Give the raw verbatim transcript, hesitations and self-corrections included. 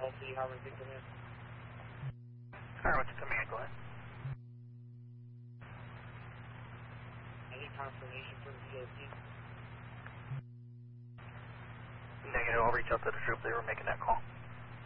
L C, how many people in? Alright, what's the command? Go ahead. Any confirmation for the E O C? Negative, I'll reach out to the troop. They were making that call.